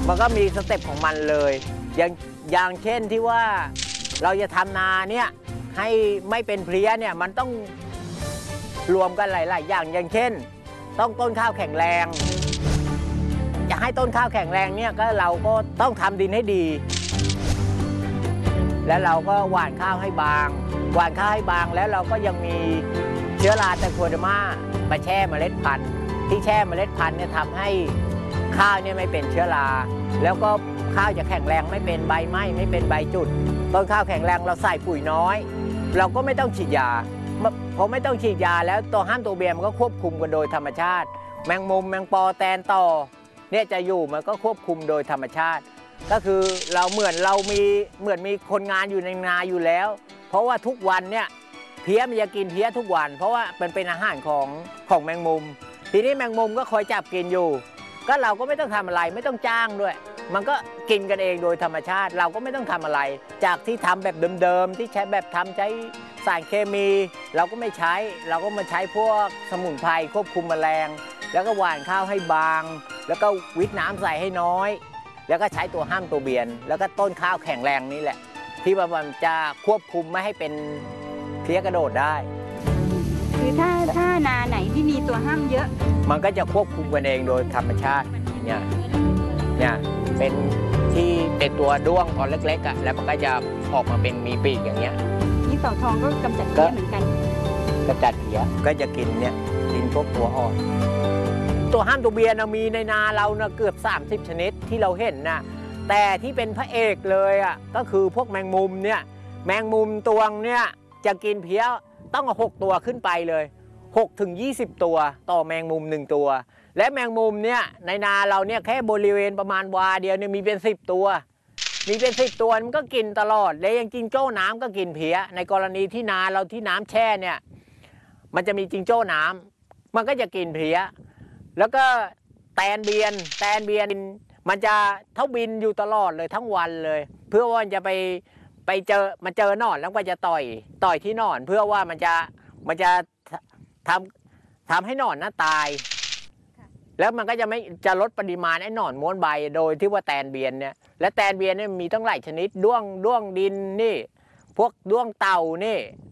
มันก็มีสเต็ปของมันเลยอย่างเช่นที่ว่าเราจะทำนาเนี่ยให้ไม่เป็นเพลี้ยเนี่ยมันต้องรวมกันหลายๆอย่างเช่นต้องต้นข้าวแข็งแรงจะให้ต้นข้าวแข็งแรงเนี่ยก็เราก็ต้องทำดินให้ดีแล้วเราก็หว่านข้าวให้บางแล้วเราก็ยังมีเชื้อราไตรโคเดอร์มามาแช่เมล็ดพันธุ์ที่แช่เมล็ดพันธุ์เนี่ยทำให้ข้าวเนี่ยไม่เป็นเชื้อราแล้วก็ข้าวจะแข็งแรงไม่เป็นใบไหม้ไม่เป็นใบจุดต้นข้าวแข็งแรงเราใส่ปุ๋ยน้อยเราก็ไม่ต้องฉีดยาพอไม่ต้องฉีดยาแล้วตัวห้ามตัวเบียร์มันก็ควบคุมกันโดยธรรมชาติแมงมุมแมงปอแตนต่อเนี่ยจะอยู่มันก็ควบคุมโดยธรรมชาติก็คือเราเหมือนมีคนงานอยู่ในนาอยู่แล้วเพราะว่าทุกวันเนี่ยเพี้ยมันจะกินเพี้ยทุกวันเพราะว่ามันเป็นอาหารของแมงมุมทีนี้แมงมุมก็คอยจับกินอยู่ก็เราก็ไม่ต้องทำอะไรไม่ต้องจ้างด้วยมันก็กินกันเองโดยธรรมชาติเราก็ไม่ต้องทำอะไรจากที่ทำแบบเดิมๆที่ใช้แบบใช้สารเคมีเราก็ไม่ใช้เราก็มาใช้พวกสมุนไพรควบคุมแมลงแล้วก็หว่านข้าวให้บางแล้วก็วิทน้ำใส่ให้น้อยแล้วก็ใช้ตัวห้ามตัวเบียนแล้วก็ต้นข้าวแข็งแรงนี่แหละที่มันจะควบคุมไม่ให้เป็นเพลี้ยกระโดดได้คือถ้านาไหนที่มีตัวห้ามเยอะมันก็จะควบคุมกันเองโดยธรรมชาติเนี่ยเป็นที่เป็นตัวด้วงตอนเล็กๆอ่ะแล้วมันก็จะออกมาเป็นมีปีกอย่างเงี้ยนี่เต่าทองก็กำจัดเพี้ยเหมือนกันกำจัดเพี้ยก็จะกินพวกตัวอ่อนตัวห้ามตัวเบียร์มีในนาเรานะเกือบ30ชนิดที่เราเห็นนะแต่ที่เป็นพระเอกเลยอ่ะก็คือพวกแมงมุมเนี่ยแมงมุมตวงเนี่ยจะกินเพี้ยต้องเอา6ตัวขึ้นไปเลย6 ถึง 20 ตัวต่อแมงมุม1ตัวและแมงมุมเนี่ยในนาเราเนี่ยแค่บริเวณประมาณวาเดียวเนี่ยมีเป็น10ตัวมันก็กินตลอดและยังจิงโจ้น้ำก็กินเพี้ยในกรณีที่นาเราที่น้ำแช่เนี่ยมันจะมีจิงโจ้น้ำมันก็จะกินเพี้ยแล้วก็แตนเบียนมันจะเท่าบินอยู่ตลอดเลยทั้งวันเลยเพื่อว่าจะไปเจอหนอนแล้วก็จะต่อยที่หนอนเพื่อว่ามันจะทำให้หนอนน่าตายแล้วมันก็จะลดปริมาณไอ้หนอนม้วนใบโดยที่ว่าแตนเบียนเนี่ยและแตนเบียนเนี่ยมีตั้งหลายชนิดด้วงดินนี่พวกด้วงเต่านี่